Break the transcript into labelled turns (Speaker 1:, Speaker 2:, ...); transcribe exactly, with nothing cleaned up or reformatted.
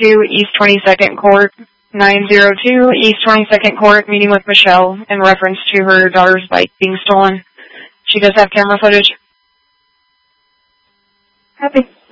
Speaker 1: two East twenty-second Court. nine zero two East twenty-second Court, meeting with Michelle in reference to her daughter's bike being stolen. She does have camera footage.
Speaker 2: Copy.